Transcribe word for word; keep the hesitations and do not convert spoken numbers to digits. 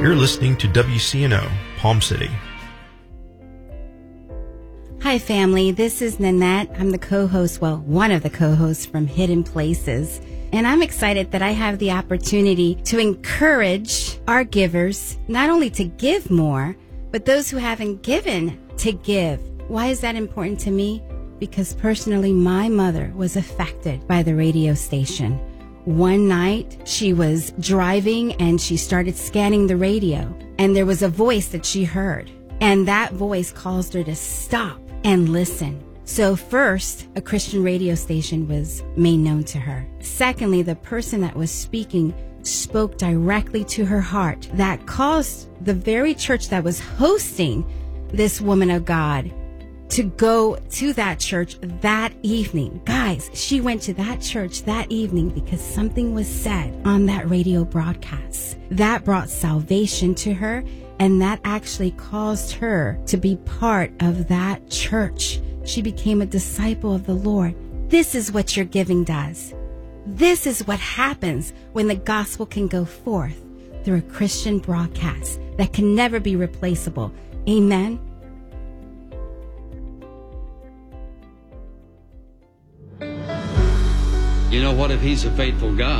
You're listening to W C N O, Palm City. Hi, family. This is Nanette. I'm the co-host, well, one of the co-hosts from Hidden Places. And I'm excited that I have the opportunity to encourage our givers, not only to give more, but those who haven't given to give. Why is that important to me? Because personally, my mother was affected by the radio station. One night, she was driving and she started scanning the radio, and there was a voice that she heard. And that voice caused her to stop and listen. So first, a Christian radio station was made known to her. Secondly, the person that was speaking spoke directly to her heart. That caused the very church that was hosting this woman of God to go to that church that evening. Guys, she went to that church that evening because something was said on that radio broadcast that brought salvation to her, and that actually caused her to be part of that church. She became a disciple of the Lord. This is what your giving does. This is what happens when the gospel can go forth through a Christian broadcast that can never be replaceable. Amen. You know what, if he's a faithful God,